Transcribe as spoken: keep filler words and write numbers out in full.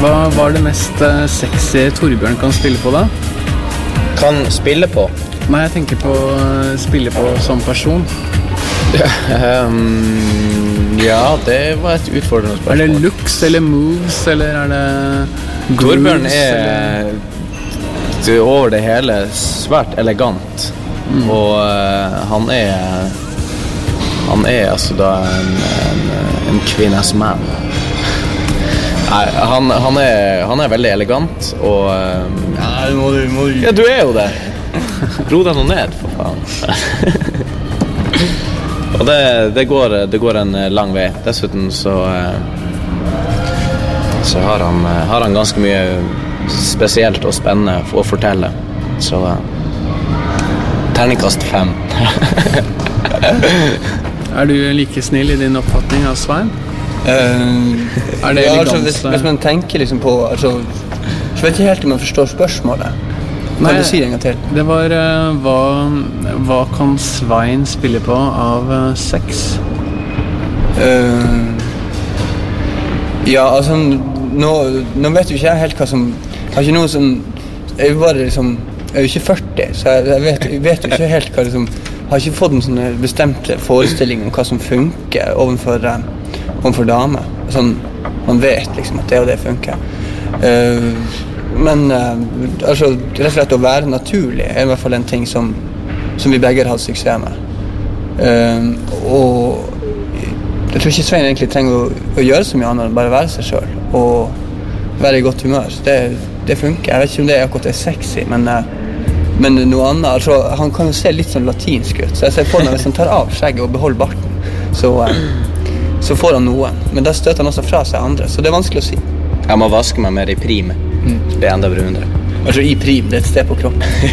Hva var det mest uh, sexy Torbjørn kan spille på da? Kan spille på? Nei, jeg tenker på uh, spille på som person. um, ja, det var et utfordrende spørsmål. Er det looks eller moves, eller er det grooves? Torbjørn er eller? Over det hele svært elegant. Mm. Og uh, han er han er altså da en, en, en kvinnes mann. Nei, han, han, er, han er veldig elegant og um, ja, må du, må du. Ja, du er jo det. Ro deg nå ned, for faen. Og det, det, går, det går en lang vei. Dessuten så så har han, har han ganske mye spesielt og spennende å fortelle. Så terningkast fem. Er du like snill i din oppfatning av Svein? Uh, er det ja, altså, hvis, hvis man tenker liksom på altså, så vet jeg helt om man forstår spørsmålet. Kan Nei, du si det en gang til? Det var uh, hva, hva kan Svein spille på av uh, sex? Uh, ja, altså nå, nå vet jo ikke jeg helt hva som jeg har ikke noe som jeg er jo bare liksom jeg er jo ikke førti, så jeg, jeg, vet, jeg vet jo ikke helt hva liksom har ikke fått en sånn bestemte forestilling om hva som funker overfor, uh, overfor damer. Sånn, man vet liksom at det og det funker. Uh, men uh, altså, rett og slett å være naturlig er i hvert fall en ting som, som vi begge har hatt suksess med. Uh, og jeg tror ikke Svein egentlig trenger å, å gjøre så mye annet enn bare være seg selv og være i godt humør. Det, det funker. Jeg vet ikke om det akkurat er sexy, men uh, Men noe annet, altså, han kan jo se litt sånn latinsk ut. Så jeg ser på meg, hvis han tar av skjegget og beholder barten, så, så får han noen. Men da støter han også fra seg andre, så det er vanskelig å si. Jeg må vaske meg mer i prim. Mm. Det er enda brunere. Altså i prim, det er et sted på kroppen.